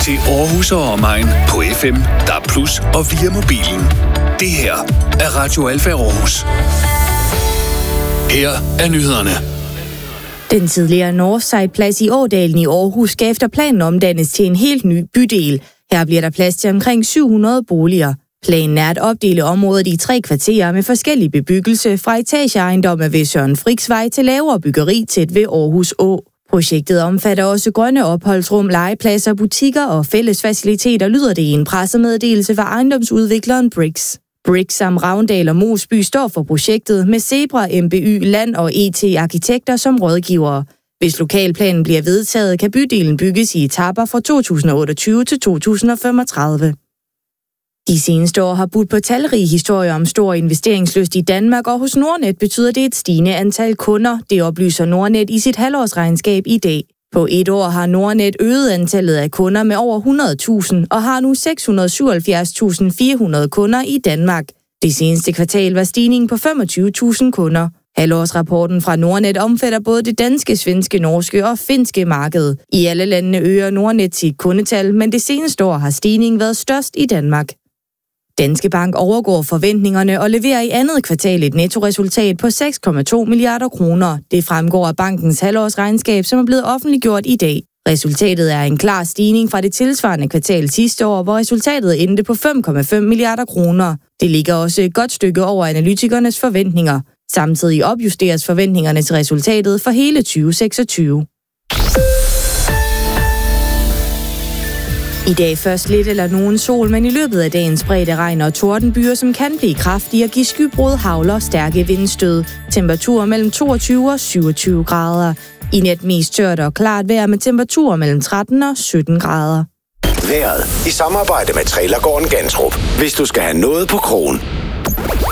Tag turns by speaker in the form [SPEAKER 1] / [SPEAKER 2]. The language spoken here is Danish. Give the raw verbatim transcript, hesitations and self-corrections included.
[SPEAKER 1] til Aarhus og omegn på F M, D A B plus, og via mobilen. Det her er Radio Alfa Aarhus. Her er nyhederne.
[SPEAKER 2] Den tidligere Northside-plads i Ådalen i Aarhus skal efter planen omdannes til en helt ny bydel. Her bliver der plads til omkring syv hundrede boliger. Planen er at opdele området i tre kvarterer med forskellig bebyggelse fra etageejendomme ved Søren Friksvej til lavere byggeri tæt ved Aarhus Å. Projektet omfatter også grønne opholdsrum, legepladser, butikker og fællesfaciliteter, lyder det i en pressemeddelelse fra ejendomsudvikleren Brix. Brix samt Ravndal og Mosby står for projektet med Zebra, M B Y, Land og E T Arkitekter som rådgivere. Hvis lokalplanen bliver vedtaget, kan bydelen bygges i etaper fra to tusind og otteogtyve til to tusind og femogtredive. De seneste år har budt på talrige historier om stor investeringslyst i Danmark, og hos Nordnet betyder det et stigende antal kunder. Det oplyser Nordnet i sit halvårsregnskab i dag. På et år har Nordnet øget antallet af kunder med over hundrede tusind og har nu seks hundrede og syvoghalvfjerds tusind fire hundrede kunder i Danmark. Det seneste kvartal var stigningen på femogtyve tusind kunder. Halvårsrapporten fra Nordnet omfatter både det danske, svenske, norske og finske marked. I alle landene øger Nordnet sit kundetal, men det seneste år har stigningen været størst i Danmark. Danske Bank overgår forventningerne og leverer i andet kvartal et nettoresultat på seks komma to milliarder kroner. Det fremgår af bankens halvårsregnskab, som er blevet offentliggjort i dag. Resultatet er en klar stigning fra det tilsvarende kvartal sidste år, hvor resultatet endte på fem komma fem milliarder kroner. Det ligger også et godt stykke over analytikernes forventninger. Samtidig opjusteres forventningerne til resultatet for hele tyve seksogtyve. I dag først lidt eller nogen sol, men i løbet af dagen spredte regn og tordenbyer, som kan blive kraftige og give skybrud, hagl og stærke vindstød. Temperaturer mellem toogtyve og syvogtyve grader. I nat mest tørt og klart vejr med temperaturer mellem tretten og sytten grader.
[SPEAKER 3] Vejret i samarbejde med Trailergården Gantrup. Hvis du skal have noget på krogen.